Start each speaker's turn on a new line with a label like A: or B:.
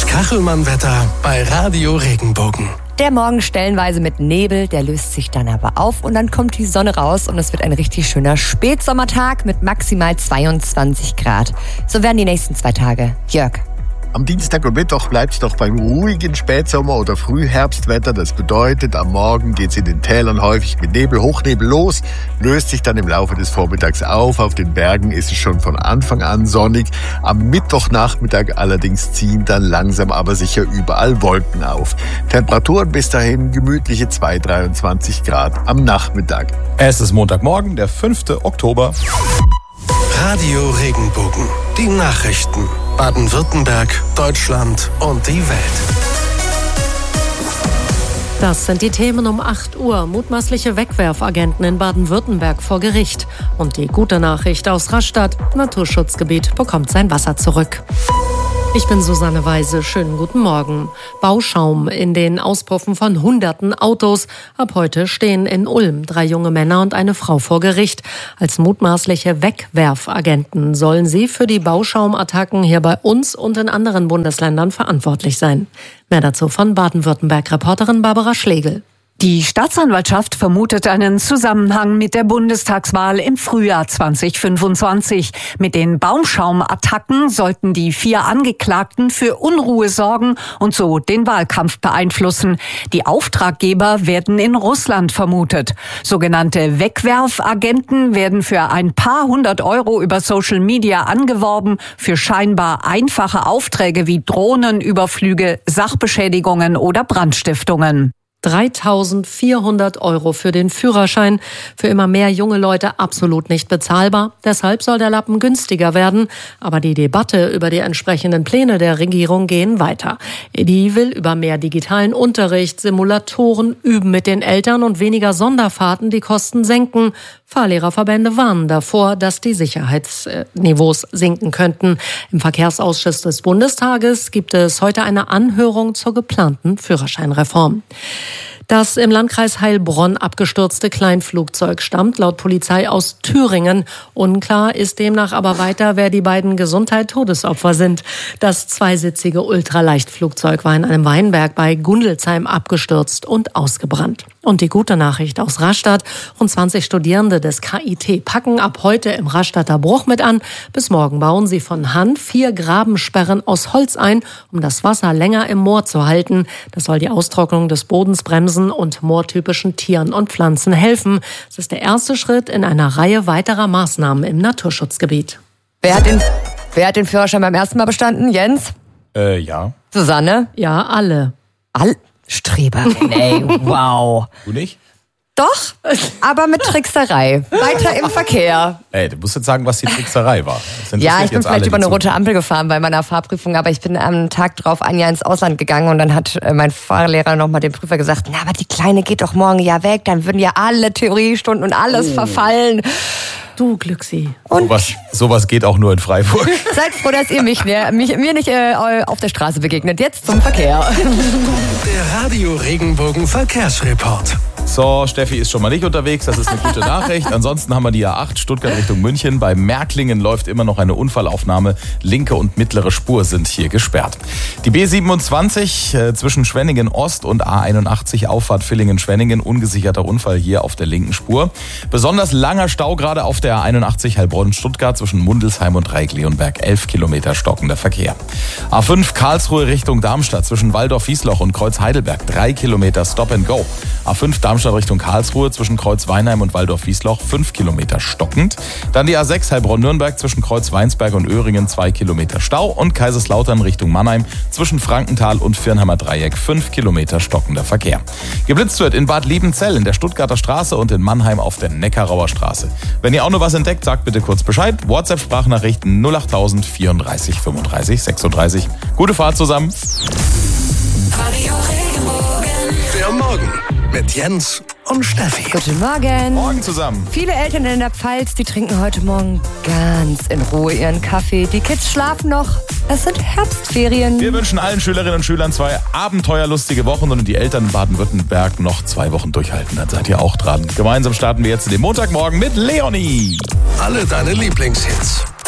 A: Kachelmann-Wetter bei Radio Regenbogen.
B: Der Morgen stellenweise mit Nebel, der löst sich dann aber auf und dann kommt die Sonne raus und es wird ein richtig schöner Spätsommertag mit maximal 22 Grad. So werden die nächsten 2 Tage. Jörg.
C: Am Dienstag und Mittwoch bleibt es doch beim ruhigen Spätsommer- oder Frühherbstwetter. Das bedeutet, am Morgen geht es in den Tälern häufig mit Nebel, Hochnebel los, löst sich dann im Laufe des Vormittags auf. Auf den Bergen ist es schon von Anfang an sonnig. Am Mittwochnachmittag allerdings ziehen dann langsam aber sicher überall Wolken auf. Temperaturen bis dahin gemütliche 2-23 Grad am Nachmittag.
D: Es ist Montagmorgen, der 5. Oktober.
A: Radio Regenbogen. Die Nachrichten. Baden-Württemberg, Deutschland und die Welt.
E: Das sind die Themen um 8 Uhr. Mutmaßliche Wegwerfagenten in Baden-Württemberg vor Gericht. Und die gute Nachricht aus Rastatt. Naturschutzgebiet bekommt sein Wasser zurück. Ich bin Susanne Weise. Schönen guten Morgen. Bauschaum in den Auspuffen von hunderten Autos. Ab heute stehen in Ulm 3 junge Männer und eine Frau vor Gericht. Als mutmaßliche Wegwerfagenten sollen sie für die Bauschaumattacken hier bei uns und in anderen Bundesländern verantwortlich sein. Mehr dazu von Baden-Württemberg-Reporterin Barbara Schlegel.
F: Die Staatsanwaltschaft vermutet einen Zusammenhang mit der Bundestagswahl im Frühjahr 2025. Mit den Baumschaumattacken sollten die 4 Angeklagten für Unruhe sorgen und so den Wahlkampf beeinflussen. Die Auftraggeber werden in Russland vermutet. Sogenannte Wegwerfagenten werden für ein paar 100 Euro über Social Media angeworben für scheinbar einfache Aufträge wie Drohnenüberflüge, Sachbeschädigungen oder Brandstiftungen.
E: 3.400 Euro für den Führerschein. Für immer mehr junge Leute absolut nicht bezahlbar. Deshalb soll der Lappen günstiger werden. Aber die Debatte über die entsprechenden Pläne der Regierung gehen weiter. Die will über mehr digitalen Unterricht, Simulatoren, Üben mit den Eltern und weniger Sonderfahrten die Kosten senken. Fahrlehrerverbände warnen davor, dass die Sicherheitsniveaus sinken könnten. Im Verkehrsausschuss des Bundestages gibt es heute eine Anhörung zur geplanten Führerscheinreform. Das im Landkreis Heilbronn abgestürzte Kleinflugzeug stammt laut Polizei aus Thüringen. Unklar ist demnach aber weiter, wer die beiden Gesundheit-Todesopfer sind. Das zweisitzige Ultraleichtflugzeug war in einem Weinberg bei Gundelsheim abgestürzt und ausgebrannt. Und die gute Nachricht aus Rastatt. Rund 20 Studierende des KIT packen ab heute im Rastatter Bruch mit an. Bis morgen bauen sie von Hand 4 Grabensperren aus Holz ein, um das Wasser länger im Moor zu halten. Das soll die Austrocknung des Bodens bremsen und moortypischen Tieren und Pflanzen helfen. Es ist der erste Schritt in einer Reihe weiterer Maßnahmen im Naturschutzgebiet.
B: Wer hat den Führerschein beim ersten Mal bestanden? Jens?
D: Ja.
B: Susanne?
E: Ja, alle.
B: Streberin, ey, wow.
D: Du nicht?
B: Doch, aber mit Trickserei. Weiter im Verkehr.
D: Ey, du musst jetzt sagen, was die Trickserei war.
B: Ja, ich bin vielleicht über eine rote Ampel gefahren bei meiner Fahrprüfung, aber ich bin am Tag drauf ein Jahr ins Ausland gegangen und dann hat mein Fahrlehrer nochmal dem Prüfer gesagt, na, aber die Kleine geht doch morgen ja weg, dann würden ja alle Theoriestunden und alles verfallen.
E: Du Glücksi.
B: Und
D: sowas geht auch nur in Freiburg.
B: Seid froh, dass ihr mir nicht auf der Straße begegnet. Jetzt zum Verkehr.
A: Der Radio Regenbogen Verkehrsreport.
D: So, Steffi ist schon mal nicht unterwegs, das ist eine gute Nachricht. Ansonsten haben wir die A8 Stuttgart Richtung München. Bei Märklingen läuft immer noch eine Unfallaufnahme. Linke und mittlere Spur sind hier gesperrt. Die B27 zwischen Schwenningen Ost und A81 Auffahrt Villingen-Schwenningen. Ungesicherter Unfall hier auf der linken Spur. Besonders langer Stau gerade auf der A81 Heilbronn-Stuttgart zwischen Mundelsheim und Dreieck-Leonberg. 11 Kilometer stockender Verkehr. A5 Karlsruhe Richtung Darmstadt zwischen Waldorf-Wiesloch und Kreuz-Heidelberg. 3 Kilometer Stop and Go. A5 Darmstadt Richtung Karlsruhe zwischen Kreuz-Weinheim und Waldorf-Wiesloch 5 Kilometer stockend. Dann die A6 Heilbronn-Nürnberg zwischen Kreuz-Weinsberg und Öhringen 2 Kilometer Stau und Kaiserslautern Richtung Mannheim zwischen Frankenthal und Viernheimer Dreieck 5 Kilometer stockender Verkehr. Geblitzt wird in Bad Liebenzell in der Stuttgarter Straße und in Mannheim auf der Neckarauer Straße. Wenn ihr auch noch was entdeckt, sagt bitte kurz Bescheid. WhatsApp-Sprachnachrichten 08000 34 35 36. Gute Fahrt zusammen.
A: Radio Regenbogen. Der Morgen mit Jens und Steffi.
B: Guten Morgen.
D: Morgen zusammen.
B: Viele Eltern in der Pfalz, die trinken heute Morgen ganz in Ruhe ihren Kaffee. Die Kids schlafen noch. Es sind Herbstferien.
D: Wir wünschen allen Schülerinnen und Schülern 2 abenteuerlustige Wochen und die Eltern in Baden-Württemberg noch 2 Wochen durchhalten. Dann seid ihr auch dran. Gemeinsam starten wir jetzt in den Montagmorgen mit Leonie.
A: Alle deine Lieblingshits.